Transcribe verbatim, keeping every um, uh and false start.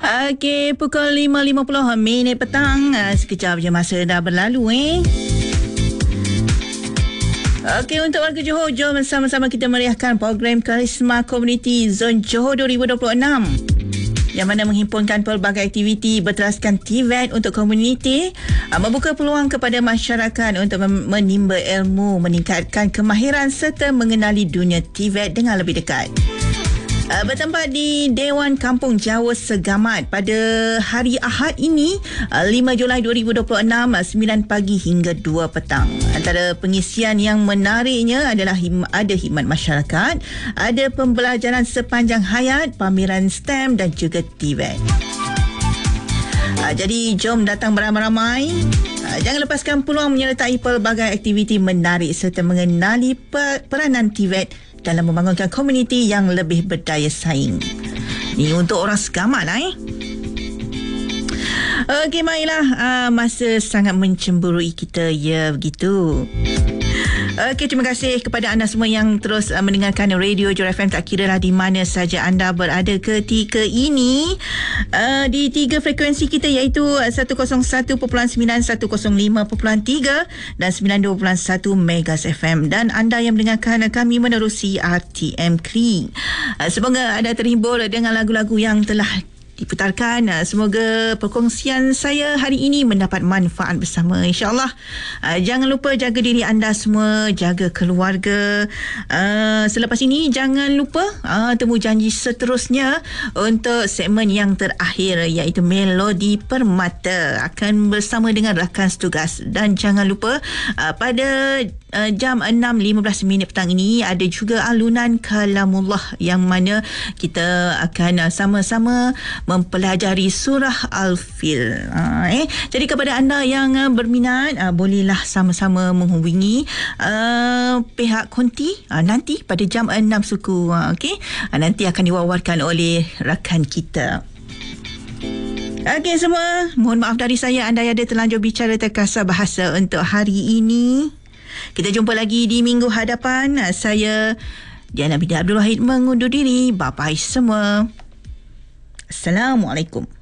Okey, pukul lima lima puluh minit petang. Sekejap je masa dah berlalu eh. Okey, untuk warga Johor, jom sama-sama kita meriahkan program Karisma Community Zone Johor dua ribu dua puluh enam yang mana menghimpunkan pelbagai aktiviti berteraskan T V E T untuk komuniti, membuka peluang kepada masyarakat untuk menimba ilmu, meningkatkan kemahiran serta mengenali dunia T V E T dengan lebih dekat. Uh, bertempat di Dewan Kampung Jawa Segamat pada hari Ahad ini, uh, lima Julai dua ribu dua puluh enam, uh, sembilan pagi hingga dua petang. Antara pengisian yang menariknya adalah him- ada khidmat masyarakat, ada pembelajaran sepanjang hayat, pameran STEM dan juga T V E T. Uh, jadi jom datang beramai-ramai. Uh, jangan lepaskan peluang menyertai pelbagai aktiviti menarik serta mengenali per- peranan T V E T dalam membangunkan komuniti yang lebih berdaya saing. Ni untuk orang Segamat lah eh. Okey, baiklah. Uh, masa sangat mencemburui kita, ya begitu. Okey, terima kasih kepada anda semua yang terus uh, mendengarkan Radio Johor F M, tak kira lah di mana saja anda berada ketika ini. Uh, di tiga frekuensi kita iaitu seratus satu perpuluhan sembilan, seratus lima perpuluhan tiga dan sembilan puluh dua perpuluhan satu Megas F M. Dan anda yang mendengarkan kami menerusi R T M Kling. Uh, semoga anda terhibur dengan lagu-lagu yang telah diputarkan. Semoga perkongsian saya hari ini mendapat manfaat bersama, insyaAllah. Uh, jangan lupa jaga diri anda semua, jaga keluarga. Uh, selepas ini jangan lupa uh, temu janji seterusnya untuk segmen yang terakhir iaitu Melodi Permata akan bersama dengan rakan setugas. Dan jangan lupa uh, pada uh, jam enam lima belas minit petang ini ada juga alunan Kalamullah yang mana kita akan uh, sama-sama mempelajari surah Al-Fil. Uh, eh. Jadi kepada anda yang uh, berminat, uh, bolehlah sama-sama menghubungi uh, pihak konti uh, nanti pada jam enam suku. Uh, okay? uh, nanti akan diwawarkan oleh rakan kita. Okey semua, mohon maaf dari saya anda ada terlanjur bicara terkasar bahasa untuk hari ini. Kita jumpa lagi di minggu hadapan. Uh, saya Diana binti Abdul Wahid mengundur diri. Bye-bye semua. Assalamualaikum.